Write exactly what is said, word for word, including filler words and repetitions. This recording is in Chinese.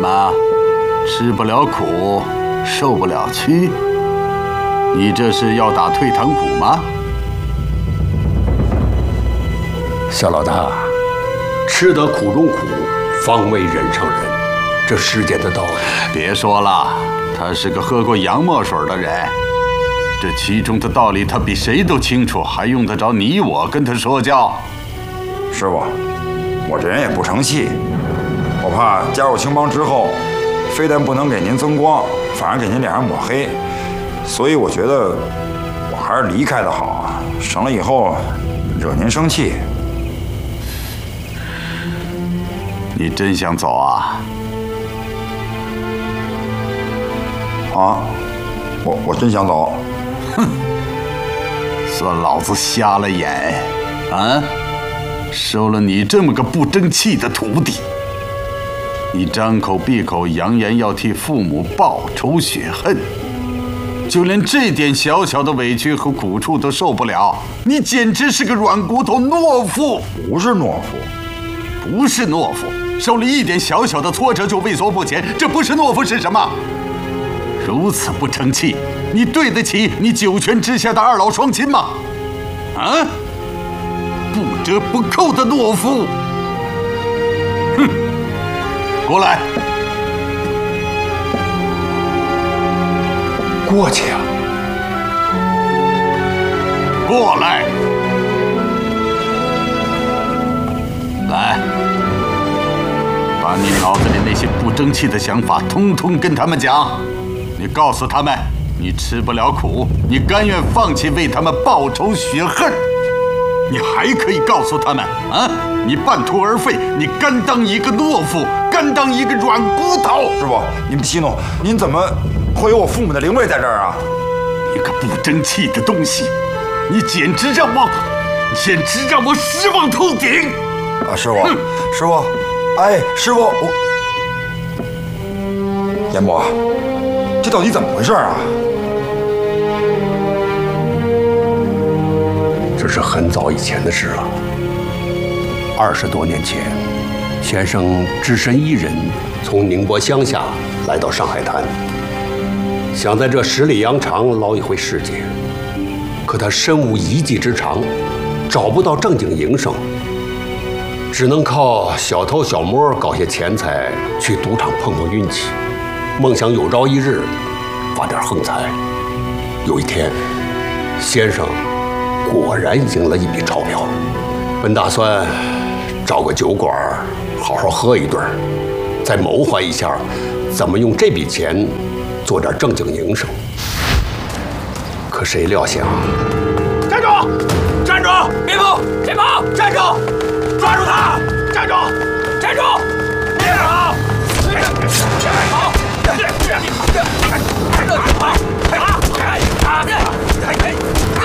么？吃不了苦，受不了屈？你这是要打退堂鼓吗？ 小老大，吃得苦中苦，方为人上人，这世间的道理。 别说了，他是个喝过洋墨水的人，这其中的道理他比谁都清楚，还用得着你我跟他说教？ 师傅，我这人也不成器，我怕加入青帮之后，非但不能给您增光，反而给您脸上抹黑，所以我觉得我还是离开的好啊，省了以后惹您生气。 你真想走啊？ 啊，我我真想走。 哼，算老子瞎了眼啊！收了你这么个不争气的徒弟，你张口闭口扬言要替父母报仇雪恨，就连这点小小的委屈和苦处都受不了，你简直是个软骨头懦夫！ 不是懦夫， 不是懦夫，受了一点小小的挫折就畏缩不前，这不是懦夫是什么？如此不成器，你对得起你九泉之下的二老双亲吗？啊！不折不扣的懦夫！哼！过来！ 过去啊！ 过来！来，把你脑子里那些不争气的想法通通跟他们讲。你告诉他们，你吃不了苦，你甘愿放弃为他们报仇雪恨。你还可以告诉他们啊，你半途而废，你甘当一个懦夫，甘当一个软骨头。 师傅，您息怒，您怎么会有我父母的灵位在这儿啊？ 一个不争气的东西，你简直让我，简直让我失望透顶！ 啊，师傅，师傅，哎，师傅，我，严伯，这到底怎么回事啊？ 这是很早以前的事了。二十多年前，先生只身一人从宁波乡下来到上海滩，想在这十里洋场捞一回世界。可他身无一技之长，找不到正经营生，只能靠小偷小摸搞些钱财，去赌场碰碰运气，梦想有朝一日发点横财。有一天，先生果然赢了一笔钞票，本打算找个酒馆好好喝一顿，再谋划一下怎么用这笔钱做点正经营生。可谁料想， 站住！站住！别跑！别跑！